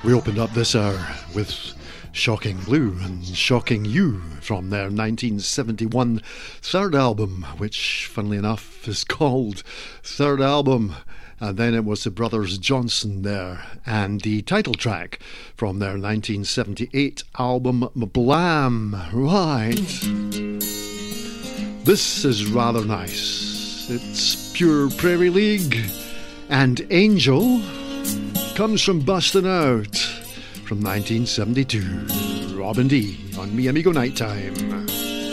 We opened up this hour with Shocking Blue and Shocking You from their 1971 third album, which, funnily enough, is called Third Album. And then it was the Brothers Johnson there, and the title track from their 1978 album Blam. Right. This is rather nice. It's pure Prairie League, and Angel comes from Bustin' Out from 1972. Robin D on Mi Amigo Nighttime.